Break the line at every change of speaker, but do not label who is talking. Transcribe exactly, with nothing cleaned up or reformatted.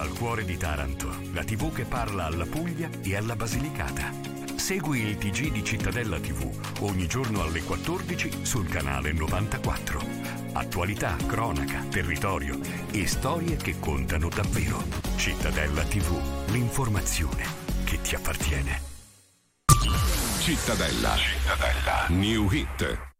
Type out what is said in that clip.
Dal cuore di Taranto, la tivù che parla alla Puglia e alla Basilicata. Segui il T G di Cittadella tivù ogni giorno alle quattordici sul canale novantaquattro. Attualità, cronaca, territorio e storie che contano davvero. Cittadella tivù, l'informazione che ti appartiene.
Cittadella. Cittadella. New Hit.